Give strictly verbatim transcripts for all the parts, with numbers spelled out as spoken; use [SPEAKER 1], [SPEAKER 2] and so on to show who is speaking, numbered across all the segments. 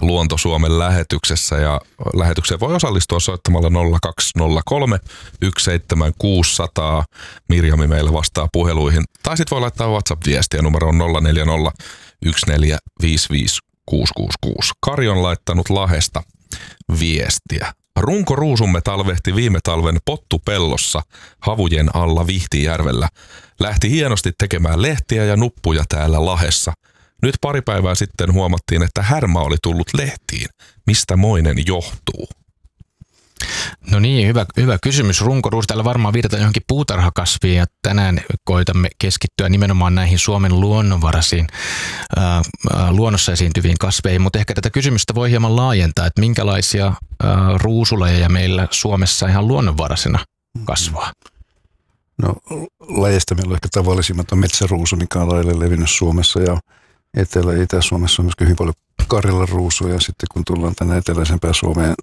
[SPEAKER 1] Luonto Suomen lähetyksessä ja lähetykseen voi osallistua soittamalla nolla kaksi nolla kolme yksi seitsemän kuusi nolla nolla. Mirjami meillä vastaa puheluihin. Tai sit voi laittaa WhatsApp-viestiä numeroon nolla neljä nolla yksi neljä viisi viisi kuusi kuusi kuusi. Kari on laittanut Lahdesta viestiä. Runkoruusumme talvehti viime talven pottupellossa havujen alla Vihtijärvellä. Lähti hienosti tekemään lehtiä ja nuppuja täällä Lahdessa. Nyt pari päivää sitten huomattiin, että härmä oli tullut lehtiin. Mistä moinen johtuu?
[SPEAKER 2] No niin, hyvä, hyvä kysymys. Runkoruusu, täällä varmaan viitataan johonkin puutarhakasviin ja tänään koitamme keskittyä nimenomaan näihin Suomen luonnonvaraisiin ää, luonnossa esiintyviin kasveihin, mutta ehkä tätä kysymystä voi hieman laajentaa, että minkälaisia ää, ruusulajeja meillä Suomessa ihan luonnonvaraisena kasvaa?
[SPEAKER 3] No lajeista meillä on ehkä tavallisimmat on metsäruusu, mikä on laajalle levinnyt Suomessa ja Etelä- ja Itä-Suomessa on myöskin hyvin paljon karjalanruusuja ja sitten kun tullaan tänne eteläisempään Suomeen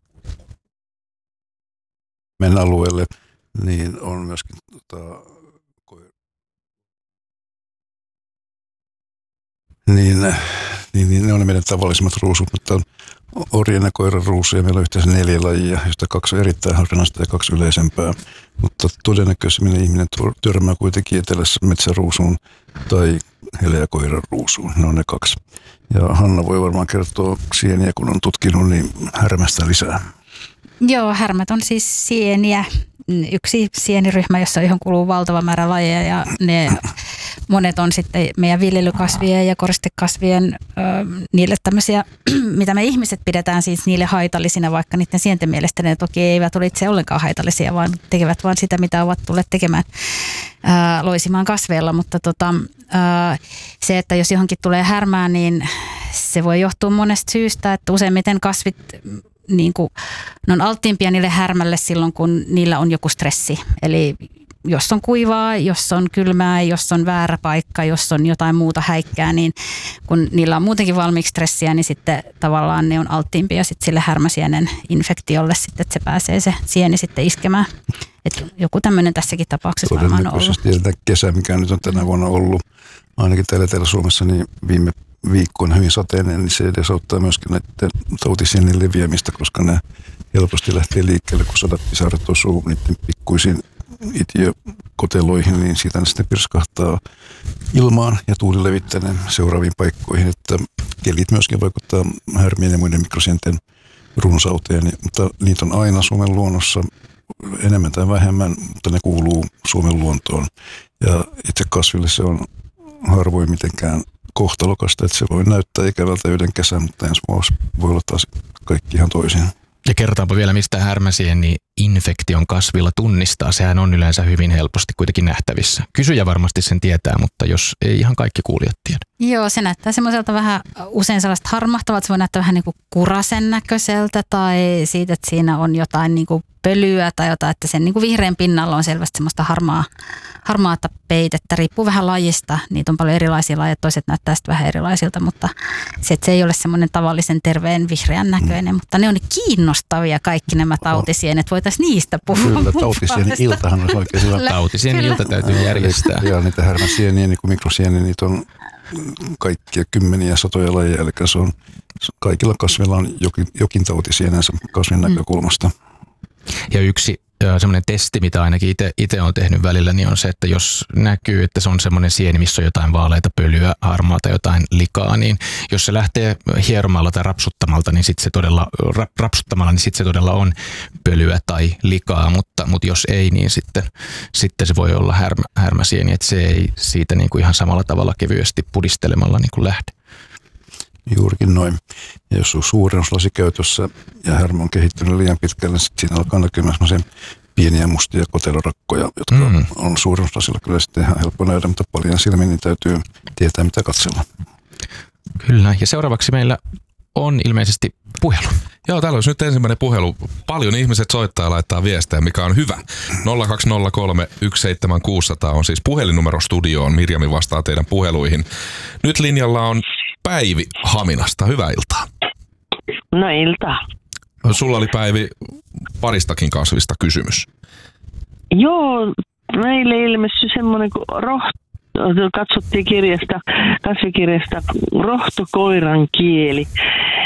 [SPEAKER 3] meidän alueelle, niin on myöskin tota, niin, niin, niin ne on ne meidän tavallisimmat ruusut, mutta orjen ja koiran ruusuja meillä on yhteensä neljä lajia, joista kaksi on erittäin harvinaista ja kaksi yleisempää. Mutta todennäköisemmin ihminen törmää kuitenkin etelässä metsäruusuun tai hele- ja koiran ruusuun. Ne on ne kaksi. Ja Hanna voi varmaan kertoa sieniä, kun on tutkinut, niin härmästä lisää.
[SPEAKER 4] Joo, härmät on siis sieniä. Yksi sieniryhmä, jossa johon kuluu valtava määrä lajeja ja ne monet on sitten meidän viljelykasvien ja koristekasvien ö, niille tämmöisiä, mitä me ihmiset pidetään siis niille haitallisina, vaikka niiden sienten mielestä ne toki eivät ole itse ollenkaan haitallisia, vaan tekevät vaan sitä, mitä ovat tulleet tekemään ö, loisimaan kasveilla, mutta tota, ö, se, että jos johonkin tulee härmää, niin se voi johtua monesta syystä, että useimmiten kasvit niin kuin, ne on alttiimpia niille härmälle silloin, kun niillä on joku stressi. Eli jos on kuivaa, jos on kylmää, jos on väärä paikka, jos on jotain muuta häikkää, niin kun niillä on muutenkin valmiiksi stressiä, niin sitten tavallaan ne on alttiimpia sitten sille härmäsienen infektiolle, sitten, että se pääsee se sieni sitten iskemään. Että joku tämmöinen tässäkin tapauksessa varmaan on ollut.
[SPEAKER 3] Todennäköisesti kesä, mikä nyt on tänä vuonna ollut, ainakin täällä Etelä-Suomessa, niin viime viikko on hyvin sateinen, niin se edesauttaa myöskin näiden tautisienien leviämistä, koska ne helposti lähtee liikkeelle, kun sadepisaarat osuu niiden pikkuisiin itiökoteloihin, niin siitä ne sitten pirskahtaa ilmaan ja tuuli levittää ne seuraaviin paikkoihin. Että kelit myöskin vaikuttaa härmien ja muiden mikrosienten runsauteen, mutta niitä on aina Suomen luonnossa enemmän tai vähemmän, mutta ne kuuluu Suomen luontoon. Ja itse kasville se on harvoin mitenkään kohtalokasta, että se voi näyttää ikävältä yhden kesän, mutta ensi vuosi voi olla taas kaikki ihan toisin.
[SPEAKER 2] Ja kertaanpa vielä, mistä härmäsieni infektion kasvilla tunnistaa. Sehän on yleensä hyvin helposti kuitenkin nähtävissä. Kysyjä varmasti sen tietää, mutta jos ei ihan kaikki kuulijat tiedä.
[SPEAKER 4] Joo, se näyttää semmoiselta vähän usein sellaista harmahtavalta. Se voi näyttää vähän niin kuin kurasen näköiseltä tai siitä, että siinä on jotain niin kuin pölyä tai jotain, että sen niin kuin vihreän pinnalla on selvästi semmoista harmaa, harmaata peitettä. Riippuu vähän lajista. Niitä on paljon erilaisia lajeja, toiset näyttää sitten vähän erilaisilta, mutta se, että se ei ole semmoinen tavallisen terveen vihreän näköinen, mm. mutta ne on kiinnostavia kaikki nämä tautisienet. Voitaisiin niistä puhua.
[SPEAKER 3] Kyllä, tautisieni iltahan olisi oikein hyvä.
[SPEAKER 2] Tautisieni ilta täytyy järjestää.
[SPEAKER 3] Ja niitä härmäsieniä, niin kuin mikrosieniä, niitä on kaikkia kymmeniä satoja lajeja, eli se on, kaikilla kasveilla on jokin, jokin tautisienensä kasvin näkökulmasta.
[SPEAKER 2] Ja yksi semmoinen testi, mitä ainakin itse olen tehnyt välillä, niin on se, että jos näkyy, että se on semmoinen sieni, missä on jotain vaaleita pölyä, harmaata, jotain likaa, niin jos se lähtee hieromalla tai rapsuttamalta, niin sit se todella, rapsuttamalla, niin sitten se todella on pölyä tai likaa, mutta, mutta jos ei, niin sitten, sitten se voi olla härmä, härmäsieni, että se ei siitä niin kuin ihan samalla tavalla kevyesti pudistelemalla niin kuin lähde.
[SPEAKER 3] Juurikin noin. Ja jos on suurennuslasi käytössä ja härmä on kehittynyt liian pitkälle, niin siinä alkaa näkymään semmoisia pieniä mustia kotelorakkoja, jotka mm. on suurennuslasilla kyllä sitten ihan helppo nähdä, mutta paljon silmiin niin täytyy tietää, mitä katsella.
[SPEAKER 2] Kyllä, ja seuraavaksi meillä on ilmeisesti puhelu.
[SPEAKER 1] Joo, täällä olisi nyt ensimmäinen puhelu. Paljon ihmiset soittaa ja laittaa viestejä, mikä on hyvä. nolla kaksi nolla kolme yksi seitsemän kuusi nolla nolla on siis puhelinnumero studioon. Mirjami vastaa teidän puheluihin. Nyt linjalla on Päivi Haminasta. Hyvää iltaa.
[SPEAKER 5] No iltaa.
[SPEAKER 1] Sulla oli Päivi paristakin kasvista kysymys.
[SPEAKER 5] Joo, meille ilmestyi semmoinen kuin rohto. Katsottiin kirjasta, kasvikirjasta rohtokoiran kieli.